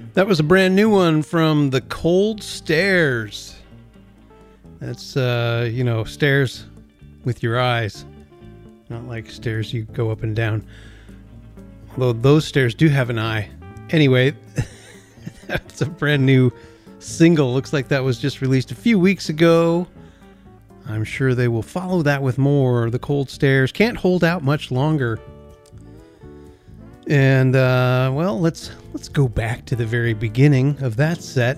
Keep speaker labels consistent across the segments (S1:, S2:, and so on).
S1: That was a brand new one from The Cold Stairs. That's, stairs with your eyes. Not like stairs you go up and down. Although those stairs do have an eye. Anyway, that's a brand new single. Looks like that was just released a few weeks ago. I'm sure they will follow that with more. The Cold Stairs can't hold out much longer. And, let's go back to the very beginning of that set.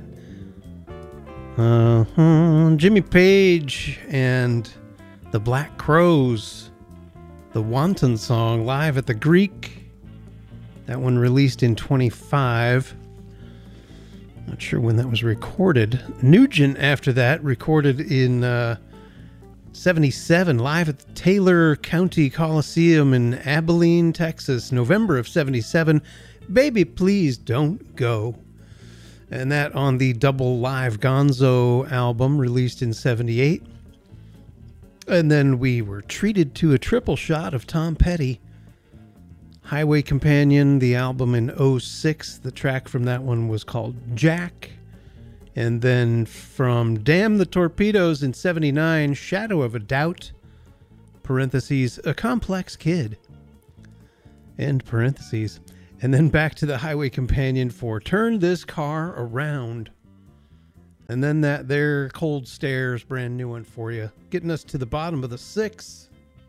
S1: Jimmy Page and the Black Crowes. The Wanton Song, live at the Greek. That one released in 25. Not sure when that was recorded. Nugent, after that, recorded in 77, live at the Taylor County Coliseum in Abilene, Texas, November of 77. Baby, Please Don't Go. And that on the Double Live Gonzo album, released in 78. And then we were treated to a triple shot of Tom Petty. Highway Companion, the album in 06. The track from that one was called Jack. And then from Damn the Torpedoes in 79, Shadow of a Doubt, parentheses, A Complex Kid, end parentheses. And then back to the Highway Companion for Turn This Car Around. And then that there, Cold Stairs, brand new one for you. Getting us to the bottom of the 6.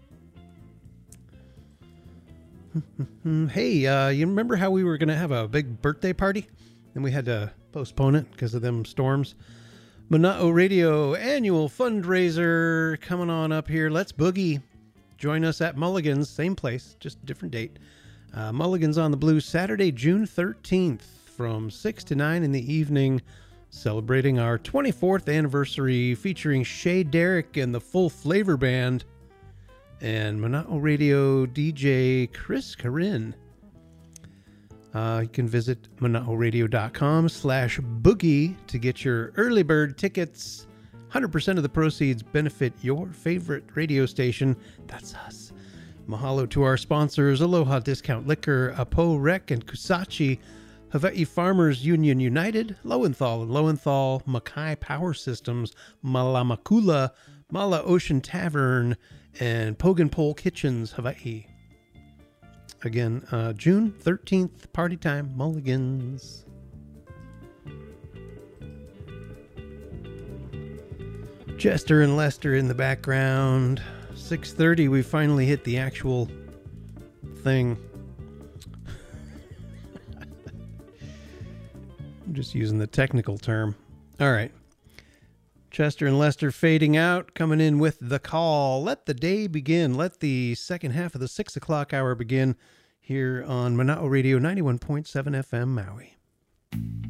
S1: Hey, you remember how we were going to have a big birthday party? And we had to postpone it because of them storms. Monotto Radio annual fundraiser coming on up here. Let's boogie. Join us at Mulligan's, same place, just a different date. Mulligan's on the Blues, Saturday, June 13th from 6 to 9 in the evening, celebrating our 24th anniversary, featuring Shay Derrick and the Full Flavor Band and Monotto Radio DJ Chris Corinne. You can visit monottoradio.com/boogie to get your early bird tickets. 100% of the proceeds benefit your favorite radio station. That's us. Mahalo to our sponsors, Aloha Discount Liquor, Apo Rec and Kusachi, Hawaii Farmers Union United, Lowenthal and Lowenthal, Mackay Power Systems, Malamakula, Mala Ocean Tavern, and Pogan Pole Kitchens, Hawaii. Again, June 13th, party time, Mulligan's. Chester and Lester in the background. 6:30, we finally hit the actual thing. I'm just using the technical term. All right. Chester and Lester fading out, coming in with The Call. Let the day begin. Let the second half of the 6 o'clock hour begin here on Monotto Radio 91.7 FM Maui.